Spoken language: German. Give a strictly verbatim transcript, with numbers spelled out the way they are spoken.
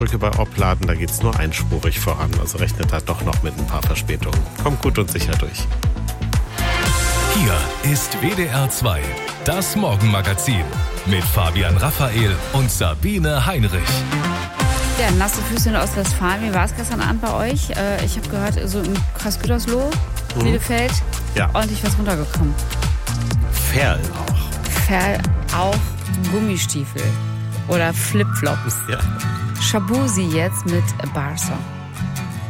Brücke bei Opladen, da geht's nur einspurig voran. Also rechnet da doch noch mit ein paar Verspätungen. Kommt gut und sicher durch. Hier ist W D R zwei, das Morgenmagazin mit Fabian Raphael und Sabine Heinrich. Ja, nasse Füße in Ostwestfalen. Wie war es gestern Abend bei euch? Äh, ich habe gehört, so im Kreis Gütersloh, mhm. Bielefeld, ja. ordentlich was runtergekommen. Ferl auch. Ferl auch Gummistiefel oder Flipflops. Ja. Shabuzi jetzt mit Barca.